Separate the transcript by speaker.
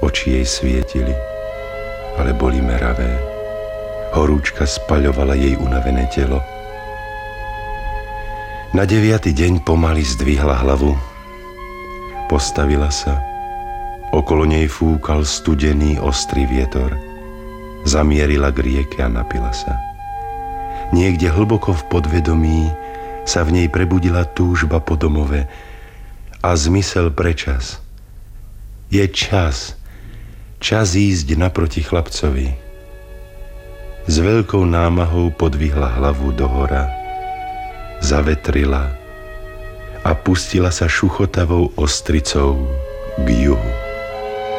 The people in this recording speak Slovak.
Speaker 1: Oči jej svietili, ale boli meravé. Horúčka spaľovala jej unavené telo. Na 9. deň pomaly zdvihla hlavu. Postavila sa. Okolo nej fúkal studený, ostrý vietor. Zamierila k rieke a napila sa. Niekde hlboko v podvedomí sa v nej prebudila túžba po domove a zmysel pre čas. Je čas ísť naproti chlapcovi. S veľkou námahou podvihla hlavu dohora, zavetrila a pustila sa šuchotavou ostricou k juhu.